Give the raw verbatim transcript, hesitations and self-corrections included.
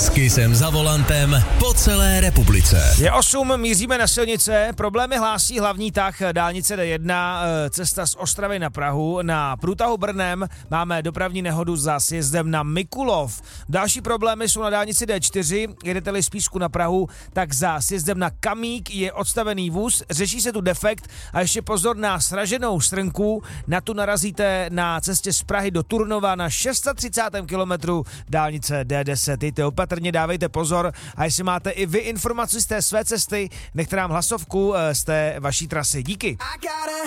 S Kissem za volantem po celé republice. Je osm, míříme na silnice, problémy hlásí hlavní tah dálnice D jedna, cesta z Ostravy na Prahu. Na průtahu Brnem máme dopravní nehodu za sjezdem na Mikulov. Další problémy jsou na dálnici D čtyři, jedete-li z Písku na Prahu, tak za sjezdem na Kamík je odstavený vůz, řeší se tu defekt a ještě pozor na sraženou strnku, na tu narazíte na cestě z Prahy do Turnova na třicátém šestém kilometru dálnice D deset. Jděte opatrně, dávejte pozor a jestli máte i vy informaci z té své cesty, nechte nám hlasovku z té vaší trasy. Díky.